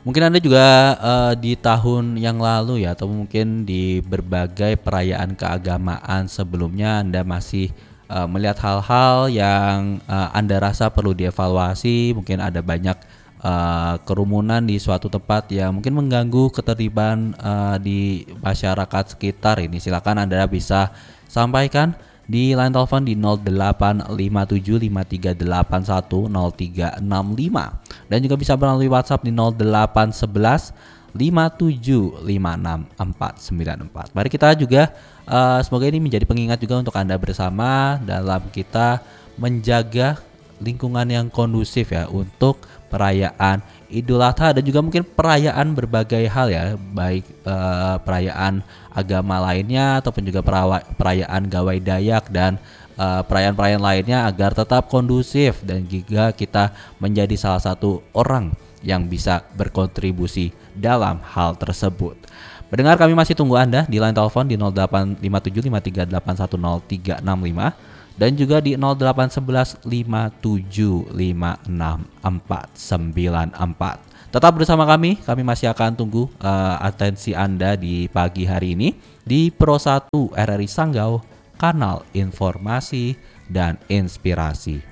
Mungkin Anda juga, di tahun yang lalu ya, atau mungkin di berbagai perayaan keagamaan sebelumnya Anda masih, melihat hal-hal yang, Anda rasa perlu dievaluasi, mungkin ada banyak, kerumunan di suatu tempat yang mungkin mengganggu ketertiban, di masyarakat sekitar ini. Silakan Anda bisa sampaikan di line telepon di 085753810365 dan juga bisa melalui WhatsApp di 0811 5756 494. Mari kita juga semoga ini menjadi pengingat juga untuk Anda bersama dalam kita menjaga lingkungan yang kondusif ya untuk perayaan Idul Adha dan juga mungkin perayaan berbagai hal ya, baik perayaan agama lainnya ataupun juga perayaan Gawai Dayak dan perayaan-perayaan lainnya agar tetap kondusif dan juga kita menjadi salah satu orang yang bisa berkontribusi dalam hal tersebut. Mendengar kami masih tunggu Anda di line telepon di 085753810365 dan juga di 081157569494. Tetap bersama kami masih akan tunggu atensi Anda di pagi hari ini di Pro 1 RRI Sanggau, kanal informasi dan inspirasi.